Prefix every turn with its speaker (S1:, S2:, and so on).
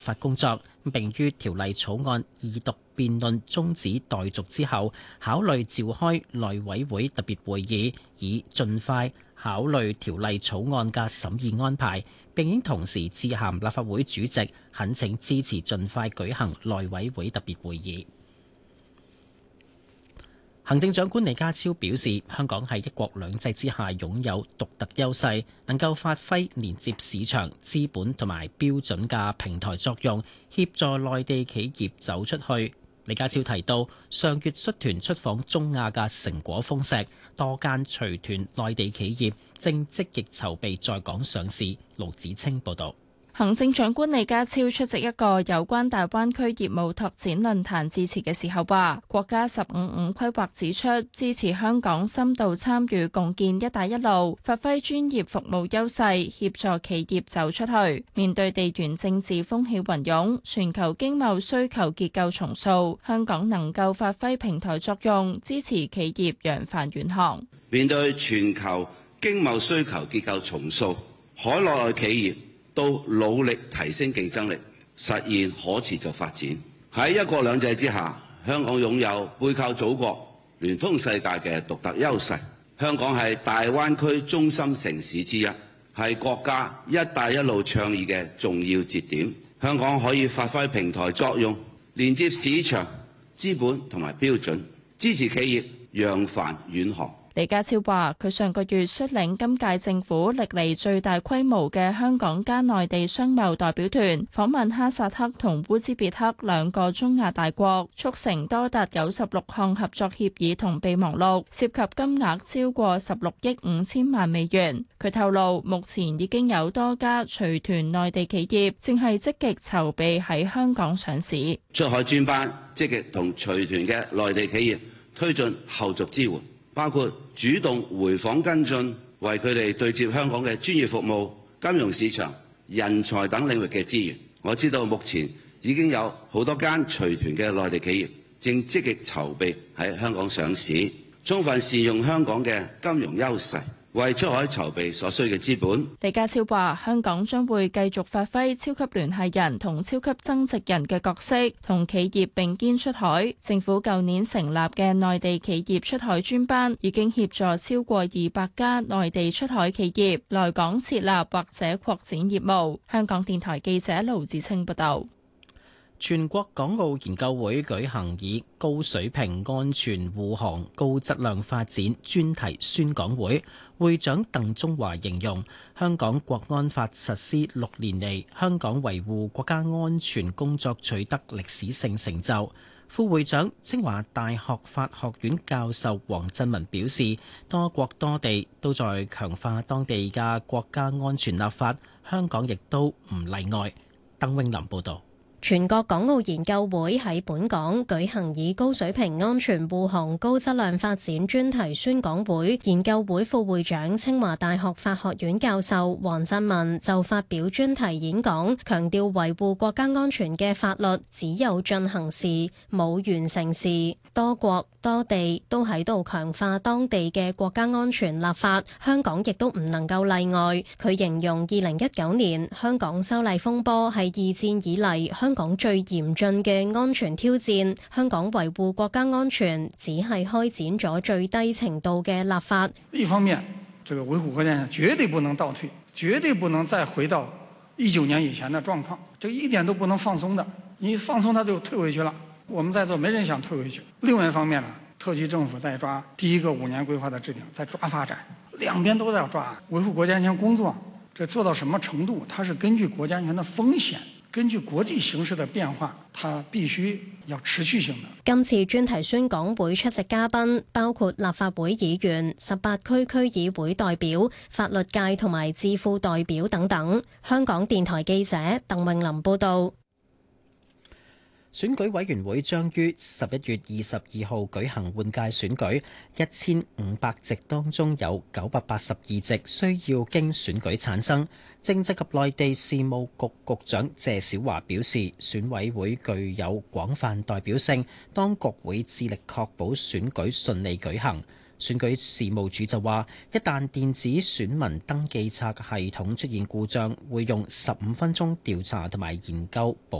S1: 法工作，並於條例草案二讀辯論終止待續之後，考慮召開內委會特別會議，以盡快考慮條例草案嘅審議安排，並應同時致函立法會主席，懇請支持盡快舉行內委會特別會議。行政長官李家超表示，香港喺一國兩制之下擁有獨特優勢，能夠發揮連接市場、資本同埋標準嘅平台作用，協助內地企業走出去。李家超提到，上月率團出訪中亞嘅成果豐碩，多間隨團內地企業正積極籌備在港上市。盧子清報導。
S2: 行政長官李家超出席一個有關大灣區業務拓展論壇致辭嘅時候話，國家15+5規劃指出，支持香港深度參與共建一帶一路，發揮專業服務優勢，協助企業走出去。面對地緣政治風起雲湧，全球經貿需求結構重塑，香港能夠發揮平台作用，支持企業揚帆遠航。
S3: 面對全球經貿需求結構重塑，海內企業都努力提升競爭力，實現可持續發展。喺一國兩制之下，香港擁有背靠祖國、聯通世界嘅獨特優勢。香港係大灣區中心城市之一，係國家一帶一路倡議嘅重要節點。香港可以發揮平台作用，連接市場、資本同埋標準，支持企業揚帆遠航。
S2: 李家超話：佢上個月率領今屆政府歷嚟最大規模嘅香港加內地商貿代表團訪問哈薩克同烏茲別克兩個中亞大國，促成多達96項合作協議同備忘錄，涉及金額超過16億5千萬美元。佢透露，目前已經有多家隨團內地企業正係積極籌備喺香港上市。
S3: 出海專班積極同隨團嘅內地企業推進後續支援，包括主動回訪跟進，為佢哋對接香港嘅專業服務、金融市場、人才等領域嘅資源。我知道目前已經有好多間隨團嘅內地企業正積極籌備喺香港上市，充分善用香港嘅金融優勢，為出海籌備所需嘅資本。
S2: 李家超話：香港將會繼續發揮超級聯繫人同超級增值人嘅角色，同企業並肩出海。政府舊年成立嘅內地企業出海專班，已經協助超過200家內地出海企業來港設立或者擴展業務。香港電台記者盧子清報道。
S1: 全國港澳研究會舉行以高水平安全護航、高質量發展專題宣講會，會長鄧中華形容香港國安法實施6年嚟，香港維護國家安全工作取得歷史性成就。副會長清華大學法學院教授黃振文表示，多國多地都在強化當地嘅國家安全立法，香港亦都唔例外。鄧永林報導。
S4: 全國港澳研究會喺本港舉行以高水平安全護航、高質量發展專題宣講會，研究會副會長清華大學法學院教授黃振文就發表專題演講，強調維護國家安全嘅法律只有進行時，冇完成時。多國多地都喺度強化當地嘅國家安全立法，香港亦都唔能夠例外。佢形容2019年香港修例風波係二戰以嚟香港最嚴峻嘅安全挑戰，香港維護國家安全只係開展咗最低程度嘅立法。
S5: 一方面，這個維護國家安全絕對不能倒退，絕對不能再回到19年以前的狀況，這一點都不能放鬆的，你放鬆它就退回去了。我們在座沒人想退回去。另外一方面呢，特區政府在抓第一個5年規劃的制定，在抓發展，兩邊都在抓維護國家安全工作，這做到什麼程度？它是根據國家安全的風險，根據國際形勢的變化，它必須要持續性的。
S4: 今次專題宣講會出席嘉賓包括立法會議員、18區區議會代表、法律界同埋智庫代表等等。香港電台記者鄧永林報道。
S1: 選舉委員會將於11月22號舉行換屆選舉，1500席當中有982席需要經選舉產生。政制及內地事務局局長謝小華表示，選委會具有廣泛代表性，當局會致力確保選舉順利舉行。 選舉事務處就話，一旦電子選民登記冊系統出現故障，會用15分鐘調查同埋研究補